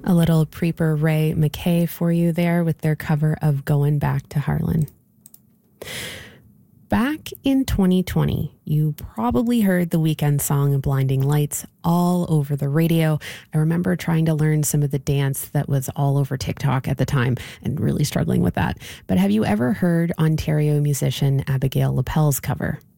A little Preeper Ray McKay for you there with their cover of Going Back to Harlan. Back in 2020, you probably heard the Weeknd song Blinding Lights all over the radio. I remember trying to learn some of the dance that was all over TikTok at the time and really struggling with that. But have you ever heard Ontario musician Abigail Lapel's cover?